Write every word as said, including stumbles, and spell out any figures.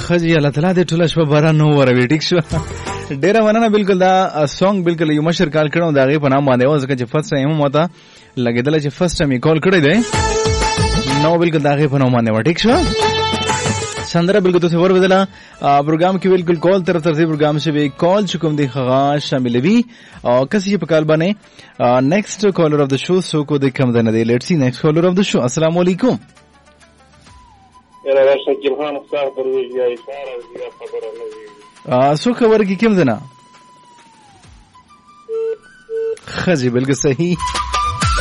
خجی الله تعالی دې ټول شپه باران نو وروي. ټیک شو، ډیره مننه. بالکل دا سونګ بالکل یو مشر کال کړو دا غي په نام باندې و، ځکه چې فرست ټایم مو ته لګیدل چې فرست ټایم کال کړی دی نو بالکل دا غي په نام باندې و. ټیک شو سندره بالکل تو ور بدلا پروګرام کې بالکل کال تر ترتیب پروګرام سے بھی کال چکم دی خغا شامل وی او کسی په کال باندې نیکسٹ کالر اف د شو سو کو د کم دنه دی. لیټس سی نیکسٹ کالر اف د شو. السلام علیکم. یاره شکیب خان مختار پرویز یا اشاره یا خبره نه ا سو خبر کی کم دنه خجی بالکل صحیح.